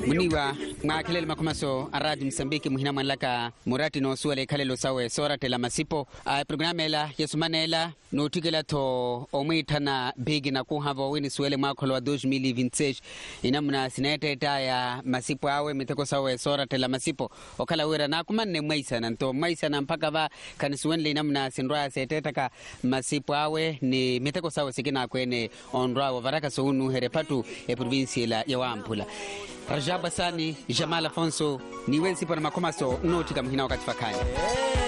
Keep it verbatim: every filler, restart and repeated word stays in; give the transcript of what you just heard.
Muniwa nga kelele makomaso aradi Msambiki muhina mwanlaka murati no suwele kalelo sawe sora tela masipo a programela yesumanela no tikela to omwithana bigi na kuhava wini suwele mwakolo wa dois mil e vinte e seis inamna sineteta ya masipo awe miteko sawe sora tela masipo okala wira na kumanne mwaisa na nto mwaisa na mpaka va kanisuwenle inamna sinroa seteta ka masipo awe ni miteko sawe sikina kwene onroa wa varaka sounu herepatu e provinsi la ya Wampula. Rajab Sani, Jamal Afonso, ni wensi pana makomaso noti kama hina wakati fakani.